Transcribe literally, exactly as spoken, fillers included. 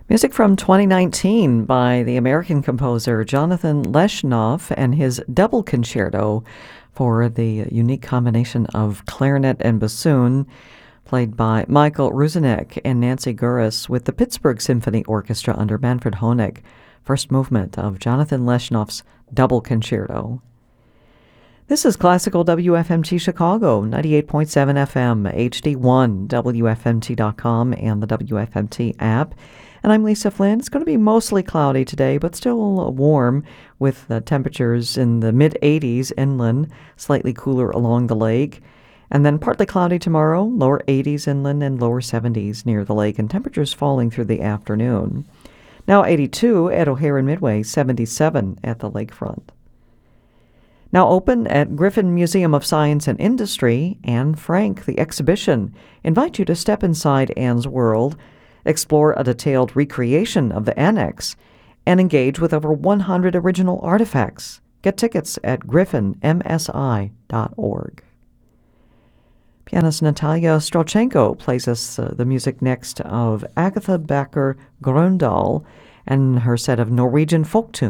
Music from twenty nineteen by the American composer Jonathan Leshnoff and his double concerto for the unique combination of clarinet and bassoon, played by Michael Ruzinek and Nancy Guris with the Pittsburgh Symphony Orchestra under Manfred Honeck. First movement of Jonathan Leshnoff's double concerto. This is Classical W F M T Chicago, ninety-eight point seven F M, H D one, W F M T dot com, and the W F M T app. And I'm Lisa Flynn. It's going to be mostly cloudy today, but still warm with the temperatures in the mid eighties inland, slightly cooler along the lake. And then partly cloudy tomorrow, lower eighties inland and lower seventies near the lake, and temperatures falling through the afternoon. Now eighty-two at O'Hare and Midway, seventy-seven at the lakefront. Now open at Griffin Museum of Science and Industry, Anne Frank, the exhibition, invite you to step inside Anne's world, explore a detailed recreation of the annex, and engage with over one hundred original artifacts. Get tickets at griffin m s i dot org. Pianist Natalia Strelchenko plays us uh, the music next of Agatha Backer Grøndahl and her set of Norwegian folk tunes.